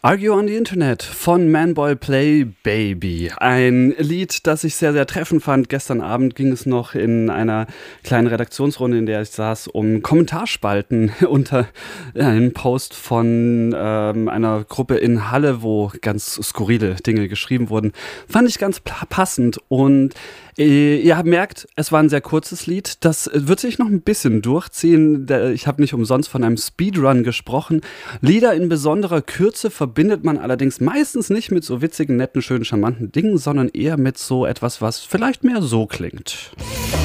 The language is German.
Argue on the Internet von Manboy Play Baby. Ein Lied, das ich sehr, sehr treffend fand. Gestern Abend ging es noch in einer kleinen Redaktionsrunde, in der ich saß, um Kommentarspalten unter einem Post von einer Gruppe in Halle, wo ganz skurrile Dinge geschrieben wurden. Fand ich ganz passend und ihr merkt, es war ein sehr kurzes Lied. Das wird sich noch ein bisschen durchziehen. Ich habe nicht umsonst von einem Speedrun gesprochen. Lieder in besonderer Kürze verbindet man allerdings meistens nicht mit so witzigen, netten, schönen, charmanten Dingen, sondern eher mit so etwas, was vielleicht mehr so klingt.